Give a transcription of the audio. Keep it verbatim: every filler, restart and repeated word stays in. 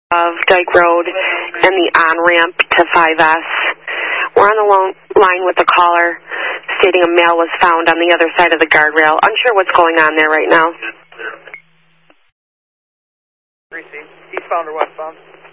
of Dyke Road and the on-ramp to five S. We're on the lo- line with the caller stating a male was found on the other side of the guardrail. Unsure what's going on there right now. Received. Eastbound or westbound?